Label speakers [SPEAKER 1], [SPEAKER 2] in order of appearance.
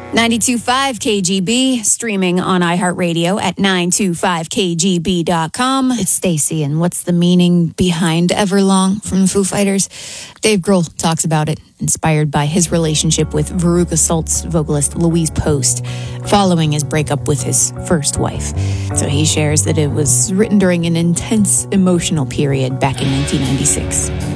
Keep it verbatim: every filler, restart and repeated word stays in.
[SPEAKER 1] ninety-two point five K G B, streaming on iHeartRadio at nine two five K G B dot com. It's Stacy, and what's the meaning behind Everlong from the Foo Fighters? Dave Grohl talks about it, inspired by his relationship with Veruca Salt's vocalist Louise Post, following his breakup with his first wife. So he shares that it was written during an intense emotional period back in nineteen ninety-six.